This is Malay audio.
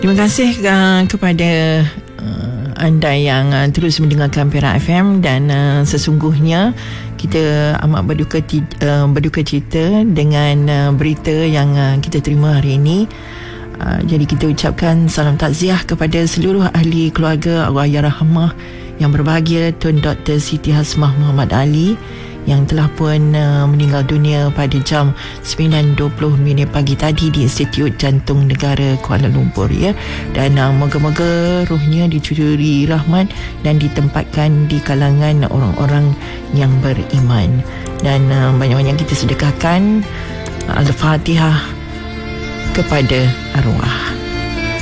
Terima kasih kepada anda yang terus mendengarkan Perak FM dan sesungguhnya kita amat berduka cita dengan berita yang kita terima hari ini. Jadi kita ucapkan salam takziah kepada seluruh ahli keluarga arwah Allahyarhamah yang berbahagia Tun Dr. Siti Hasmah Muhammad Ali yang telah pun meninggal dunia pada jam 9.20 pagi tadi di Institut Jantung Negara Kuala Lumpur ya. Dan moga-moga rohnya dicururi rahmat dan ditempatkan di kalangan orang-orang yang beriman. Dan banyak-banyak kita sedekahkan Al-Fatihah kepada arwah.